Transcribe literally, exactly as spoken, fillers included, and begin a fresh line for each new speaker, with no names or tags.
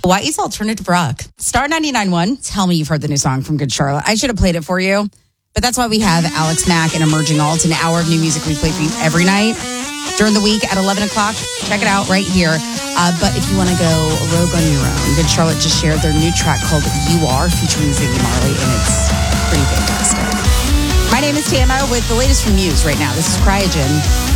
Hawaii's alternative rock. Star ninety-nine point one. Tell me you've heard the new song from Good Charlotte. I should have played it for you, but that's why we have Alex Mack and Emerging Alt, an hour of new music we play for you every night during the week at eleven o'clock. Check it out right here. Uh, but if you want to go rogue on your own, Good Charlotte just shared their new track called You Are, featuring Ziggy Marley, and it's pretty fantastic. My name is Tama with the latest from Muse right now. This is Cryogen.